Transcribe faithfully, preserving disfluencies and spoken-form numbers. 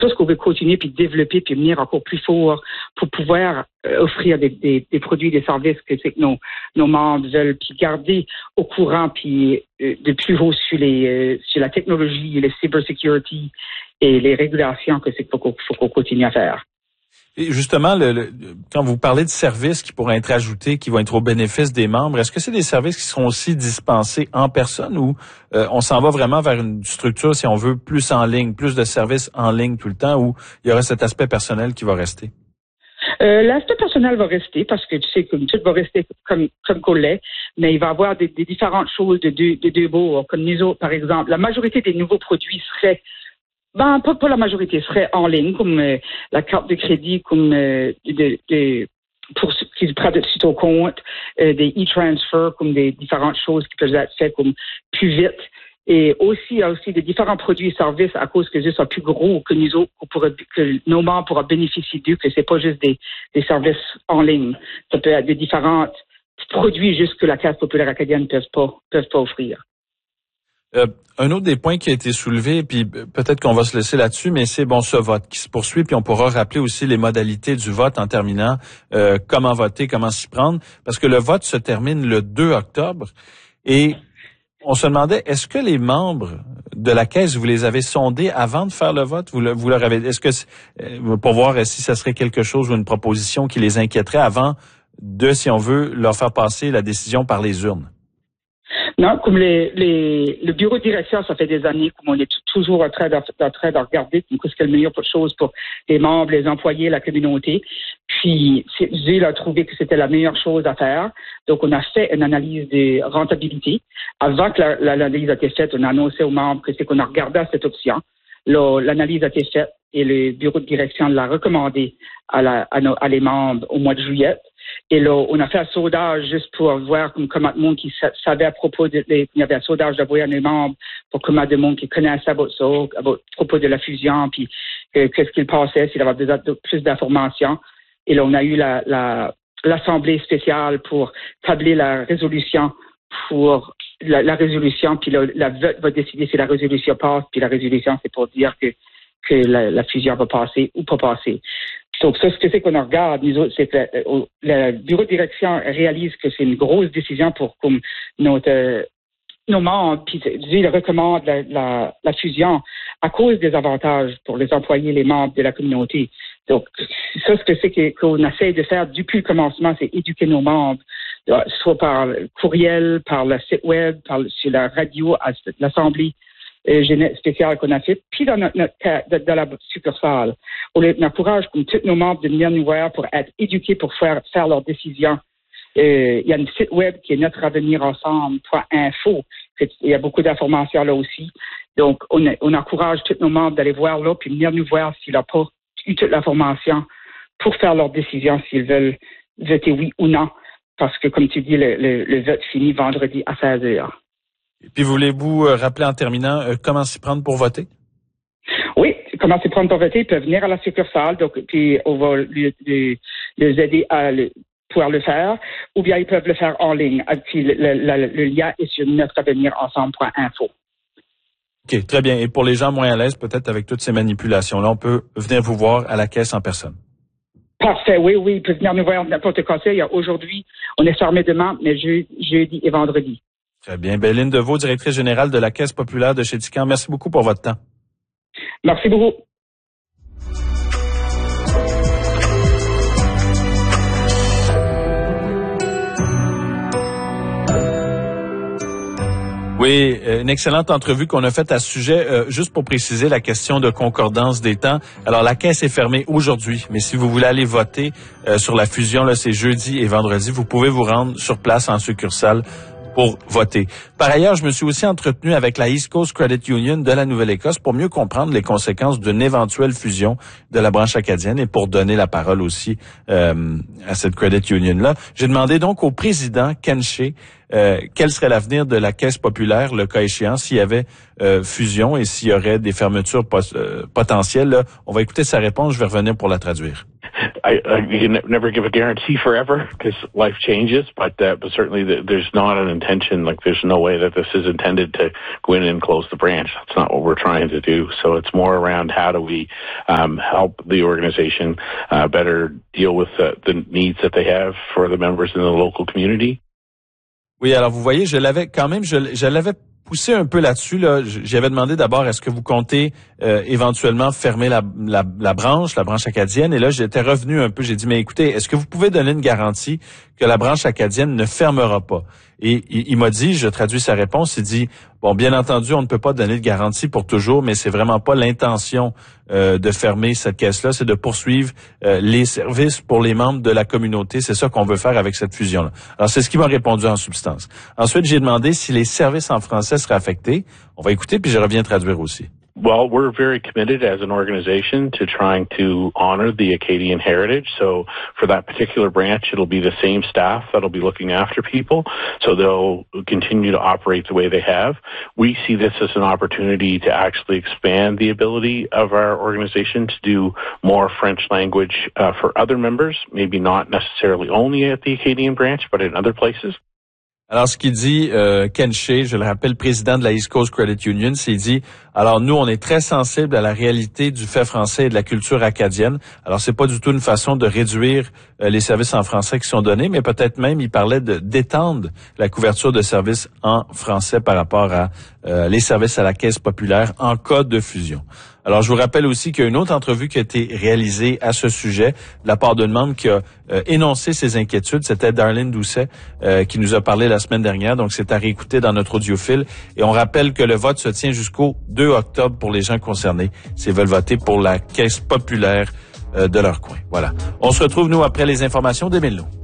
tout ce qu'on veut continuer puis développer puis venir encore plus fort pour pouvoir euh, offrir des, des, des produits, des services que c'est que nos, nos membres veulent puis garder au courant puis euh, de plus haut sur les euh, sur la technologie, les cybersecurity et les régulations que c'est qu'il faut qu'on, faut qu'on continue à faire. Et justement, le, le, quand vous parlez de services qui pourraient être ajoutés, qui vont être au bénéfice des membres, est-ce que c'est des services qui seront aussi dispensés en personne ou euh, on s'en va vraiment vers une structure, si on veut, plus en ligne, plus de services en ligne tout le temps, où il y aura cet aspect personnel qui va rester? Euh, l'aspect personnel va rester parce que tu sais comme tout va rester comme comme qu'on l'est, mais il va y avoir des, des différentes choses de deux de deux bords. Comme nous autres, par exemple, la majorité des nouveaux produits seraient Ben, pas, pas la majorité, serait en ligne, comme euh, la carte de crédit, comme euh, de, de, pour ceux qui prennent sur ton compte, euh, des e-transfers, comme des différentes choses qui peuvent être faites comme plus vite. Et aussi, il y a aussi des différents produits et services à cause que eux sont plus gros que nous autres, que, pourra, que nos membres pourront bénéficier d'eux, que c'est pas juste des, des services en ligne. Ça peut être des différents produits juste que la Caisse populaire acadienne ne peut pas, peuvent pas offrir. Euh, un autre des points qui a été soulevé, puis peut-être qu'on va se laisser là-dessus, mais c'est bon ce vote qui se poursuit, puis on pourra rappeler aussi les modalités du vote en terminant, euh, comment voter, comment s'y prendre, parce que le vote se termine le deux octobre, et on se demandait, est-ce que les membres de la Caisse, vous les avez sondés avant de faire le vote? Vous, le, vous leur avez, est-ce que, euh, pour voir si ça serait quelque chose ou une proposition qui les inquiéterait avant de, si on veut, leur faire passer la décision par les urnes? Non, comme les, les, le bureau de direction, ça fait des années, comme on est t- toujours en train de, en train de regarder qu'est-ce qui est la meilleure chose pour les membres, les employés, la communauté. Puis, Gilles a trouvé que c'était la meilleure chose à faire. Donc, on a fait une analyse de rentabilité. Avant que la, la, l'analyse a été faite, on a annoncé aux membres que c'est qu'on a regardé cette option. Là, l'analyse a été faite et le bureau de direction l'a recommandé à, la, à, nos, à les membres au mois de juillet. Et là, on a fait un sondage juste pour voir comme, comment de monde qui savait à propos de, il y avait un sondage d'envoyer à nos membres pour comment de monde qui connaissait à propos de la fusion, puis euh, qu'est-ce qu'il pensait, s'il avait besoin de plus d'informations. Et là, on a eu la, la, l'assemblée spéciale pour tabler la résolution pour la, la résolution, puis la, la vote va décider si la résolution passe, puis la résolution, c'est pour dire que, que la, la fusion va passer ou pas passer. Donc, ça, ce que c'est qu'on regarde, nous autres, c'est que le, le bureau de direction réalise que c'est une grosse décision pour comme notre, euh, nos membres, puis il recommande la, la, la fusion à cause des avantages pour les employés, les membres de la communauté. Donc, ça, ce que c'est que, qu'on essaie de faire depuis le commencement, c'est éduquer nos membres, soit par courriel, par le site web, par, sur la radio, à l'Assemblée Euh, spéciale qu'on a fait, puis dans notre, notre dans la succursale. On encourage comme tous nos membres de venir nous voir pour être éduqués pour faire faire leurs décisions. Euh, il y a un site web qui est notre avenir ensemble point info. Il y a beaucoup d'informations là aussi. Donc on, on encourage tous nos membres d'aller voir là puis venir nous voir s'ils n'ont pas eu toute l'information pour faire leurs décisions s'ils veulent voter oui ou non. Parce que comme tu dis, le, le, le vote finit vendredi à seize heures. Et puis, voulez-vous euh, rappeler en terminant euh, comment s'y prendre pour voter? Oui, comment s'y prendre pour voter? Ils peuvent venir à la succursale, donc puis on va les, les, les aider à le, pouvoir le faire, ou bien ils peuvent le faire en ligne. Puis le, le, le, le lien est sur notre avenir ensemble point info. OK, très bien. Et pour les gens moins à l'aise, peut-être avec toutes ces manipulations-là, on peut venir vous voir à la Caisse en personne. Parfait, oui, oui, ils peuvent venir nous voir n'importe quand. Il y a aujourd'hui, on est fermé demain, mais je, jeudi et vendredi. Très bien. Ben, Lynne Deveau, directrice générale de la Caisse populaire de Chéticamp, merci beaucoup pour votre temps. Merci beaucoup. Oui, une excellente entrevue qu'on a faite à ce sujet. Euh, juste pour préciser la question de concordance des temps. Alors, la Caisse est fermée aujourd'hui, mais si vous voulez aller voter euh, sur la fusion, là, c'est jeudi et vendredi, vous pouvez vous rendre sur place en succursale pour voter. Par ailleurs, je me suis aussi entretenu avec la East Coast Credit Union de la Nouvelle-Écosse pour mieux comprendre les conséquences d'une éventuelle fusion de la branche acadienne et pour donner la parole aussi euh, à cette Credit Union-là. J'ai demandé donc au président Ken Shea euh, quel serait l'avenir de la Caisse populaire, le cas échéant, s'il y avait euh, fusion et s'il y aurait des fermetures pos- euh, potentielles. Là, on va écouter sa réponse, je vais revenir pour la traduire. I, I you can never give a guarantee forever because life changes, but uh, but certainly the, there's not an intention. Like there's no way that this is intended to go in and close the branch. That's not what we're trying to do. So it's more around how do we um, help the organization uh, better deal with the, the needs that they have for the members in the local community. Oui, alors vous voyez, je l'avais quand même, je, je l'avais poussé un peu là-dessus. Là. J'avais demandé d'abord, est-ce que vous comptez euh, éventuellement fermer la, la, la branche, la branche acadienne? Et là, j'étais revenu un peu, j'ai dit, mais écoutez, est-ce que vous pouvez donner une garantie que la branche acadienne ne fermera pas? Et il, il m'a dit, je traduis sa réponse, il dit, bon, bien entendu, on ne peut pas donner de garantie pour toujours, mais c'est vraiment pas l'intention euh, de fermer cette caisse-là, c'est de poursuivre euh, les services pour les membres de la communauté. C'est ça qu'on veut faire avec cette fusion-là. Alors, c'est ce qu'il m'a répondu en substance. Ensuite, j'ai demandé si les services en français seraient affectés. On va écouter, puis je reviens traduire aussi. Well, we're very committed as an organization to trying to honor the Acadian heritage. So for that particular branch, it'll be the same staff that'll be looking after people. So they'll continue to operate the way they have. We see this as an opportunity to actually expand the ability of our organization to do more French language uh, for other members, maybe not necessarily only at the Acadian branch, but in other places. Alors, ce qu'il dit, euh, Ken Shea, je le rappelle, président de la East Coast Credit Union, c'est dit, alors nous, on est très sensibles à la réalité du fait français et de la culture acadienne. Alors, c'est pas du tout une façon de réduire euh, les services en français qui sont donnés, mais peut-être même, il parlait de d'étendre la couverture de services en français par rapport à euh, les services à la Caisse populaire en cas de fusion. Alors, je vous rappelle aussi qu'il y a une autre entrevue qui a été réalisée à ce sujet de la part d'une membre qui a euh, énoncé ses inquiétudes. C'était Darlene Doucet euh, qui nous a parlé la semaine dernière. Donc, c'est à réécouter dans notre audiophile. Et on rappelle que le vote se tient jusqu'au deux octobre pour les gens concernés s'ils veulent voter pour la Caisse populaire euh, de leur coin. Voilà. On se retrouve, nous, après les informations d'Émile Lowe.